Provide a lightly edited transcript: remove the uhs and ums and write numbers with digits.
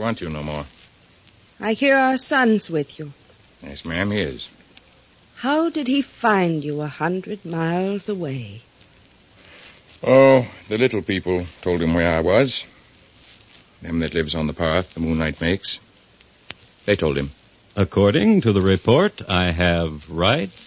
want you no more. I hear our son's with you. Yes, ma'am, he is. How did he find you 100 miles away? Oh, the little people told him where I was. Them that lives on the path the moonlight makes. They told him. According to the report I have right